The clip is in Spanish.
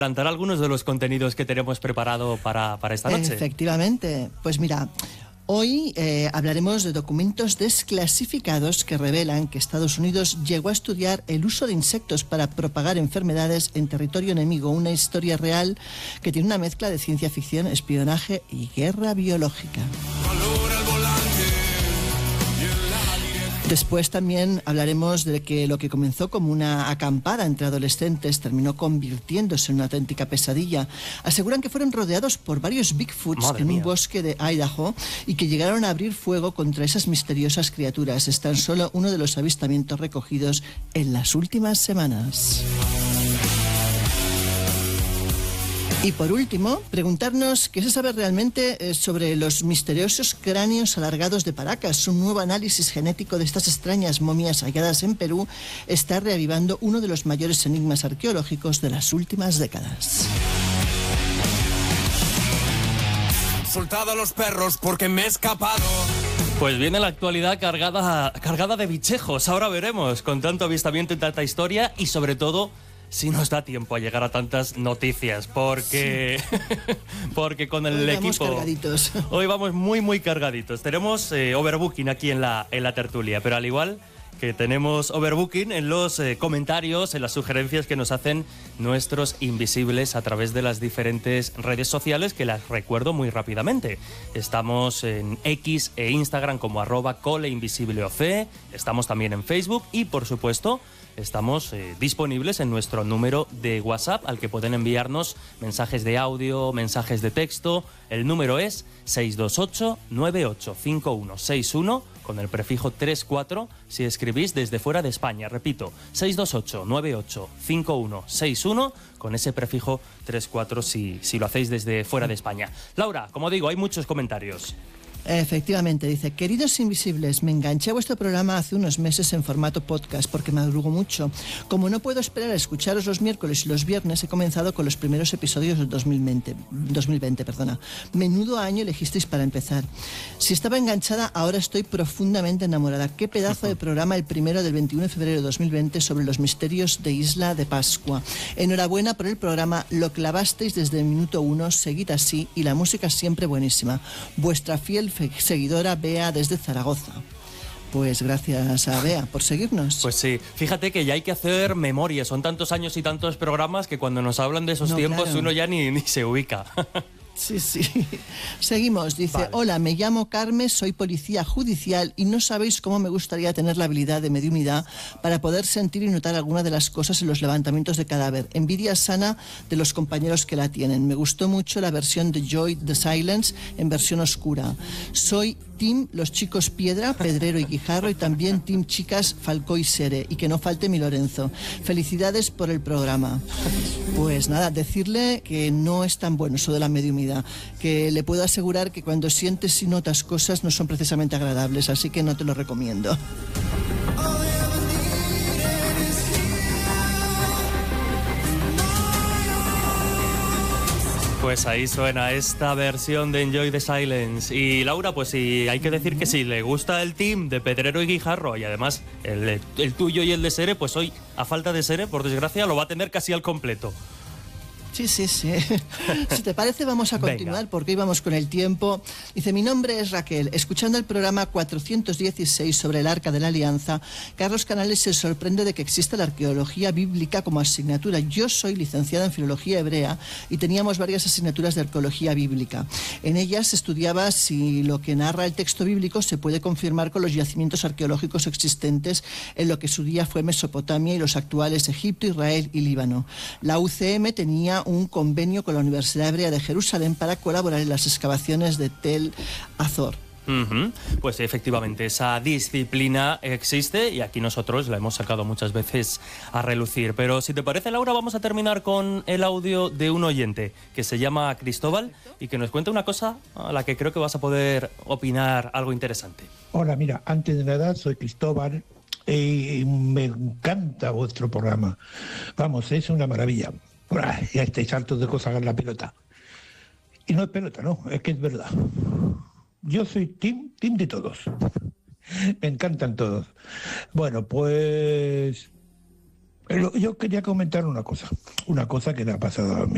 adelantar algunos de los contenidos que tenemos preparado para esta noche. Efectivamente. Pues mira, hoy hablaremos de documentos desclasificados que revelan que Estados Unidos llegó a estudiar el uso de insectos para propagar enfermedades en territorio enemigo. Una historia real que tiene una mezcla de ciencia ficción, espionaje y guerra biológica. Después también hablaremos de que lo que comenzó como una acampada entre adolescentes terminó convirtiéndose en una auténtica pesadilla. Aseguran que fueron rodeados por varios Bigfoots en un bosque de Idaho y que llegaron a abrir fuego contra esas misteriosas criaturas. Es tan solo uno de los avistamientos recogidos en las últimas semanas. Y por último, preguntarnos qué se sabe realmente sobre los misteriosos cráneos alargados de Paracas. Un nuevo análisis genético de estas extrañas momias halladas en Perú está reavivando uno de los mayores enigmas arqueológicos de las últimas décadas. Soltado a los perros porque me he escapado. Pues viene la actualidad cargada de bichejos. Ahora veremos, con tanto avistamiento y tanta historia, y sobre todo si nos da tiempo a llegar a tantas noticias, porque porque con el equipo cargaditos. Hoy vamos muy cargaditos. Tenemos overbooking aquí en la tertulia, pero al igual que tenemos overbooking en los comentarios, en las sugerencias que nos hacen nuestros invisibles a través de las diferentes redes sociales, que las recuerdo muy rápidamente. Estamos en X e Instagram como @coleinvisibleoc, estamos también en Facebook y, por supuesto, estamos disponibles en nuestro número de WhatsApp, al que pueden enviarnos mensajes de audio, mensajes de texto. El número es 628-985161 con el prefijo 34 si escribís desde fuera de España. Repito, 628-985161 con ese prefijo 34 si lo hacéis desde fuera de España. Laura, como digo, hay muchos comentarios. Efectivamente, dice: queridos invisibles, me enganché a vuestro programa hace unos meses en formato podcast porque madrugo mucho. Como no puedo esperar a escucharos los miércoles y los viernes, he comenzado con los primeros episodios del 2020. Menudo año elegisteis para empezar. Si estaba enganchada, ahora estoy profundamente enamorada. Qué pedazo de programa el primero del 21 de febrero de 2020 sobre los misterios de Isla de Pascua. Enhorabuena por el programa, lo clavasteis desde el minuto 1, seguid así y la música siempre buenísima. Vuestra fiel seguidora Bea desde Zaragoza. Pues gracias a Bea por seguirnos. Pues sí, fíjate que ya hay que hacer memoria. Son tantos años y tantos programas que cuando nos hablan de esos tiempos, claro, uno ya ni se ubica. Sí. Seguimos. Dice: vale. Hola, me llamo Carmen, soy policía judicial y no sabéis cómo me gustaría tener la habilidad de mediumidad para poder sentir y notar alguna de las cosas en los levantamientos de cadáver. Envidia sana de los compañeros que la tienen. Me gustó mucho la versión de Joy the Silence en versión oscura. Soy Team Los Chicos Piedra, Pedrero y Guijarro, y también Team Chicas Falcó y Sere, y que no falte mi Lorenzo. Felicidades por el programa. Pues nada, decirle que no es tan bueno eso de la mediumidad, que le puedo asegurar que cuando sientes y notas cosas no son precisamente agradables, así que no te lo recomiendo. Pues ahí suena esta versión de Enjoy the Silence. Y Laura, pues sí, hay que decir que si le gusta el team de Pedrero y Guijarro y además el tuyo y el de Sere, pues hoy, a falta de Sere, por desgracia, lo va a tener casi al completo. Sí. Si te parece, vamos a continuar. Venga. Porque íbamos con el tiempo. Dice: mi nombre es Raquel. Escuchando el programa 416 sobre el Arca de la Alianza, Carlos Canales se sorprende de que exista la arqueología bíblica como asignatura. Yo soy licenciada en filología hebrea y teníamos varias asignaturas de arqueología bíblica. En ellas se estudiaba si lo que narra el texto bíblico se puede confirmar con los yacimientos arqueológicos existentes en lo que su día fue Mesopotamia y los actuales Egipto, Israel y Líbano. La UCM tenía un convenio con la Universidad Hebrea de Jerusalén para colaborar en las excavaciones de Tel Azor. Pues efectivamente, esa disciplina existe y aquí nosotros la hemos sacado muchas veces a relucir. Pero si te parece, Laura, vamos a terminar con el audio de un oyente que se llama Cristóbal y que nos cuenta una cosa a la que creo que vas a poder opinar algo interesante. Hola, mira, antes de nada, soy Cristóbal y me encanta vuestro programa. Vamos, es una maravilla. Ya estáis hartos de cosas en la pelota. Y no es pelota, no, es que es verdad. Yo soy team de todos. Me encantan todos. Bueno, pues yo quería comentar una cosa que me ha pasado a mí.